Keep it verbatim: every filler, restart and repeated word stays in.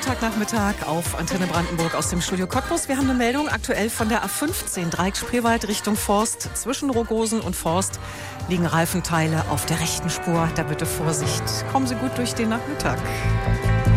Montagnachmittag auf Antenne Brandenburg aus dem Studio Cottbus. Wir haben eine Meldung aktuell von der A fünfzehn, Dreieck-Spreewald Richtung Forst. Zwischen Rogosen und Forst liegen Reifenteile auf der rechten Spur. Da bitte Vorsicht. Kommen Sie gut durch den Nachmittag.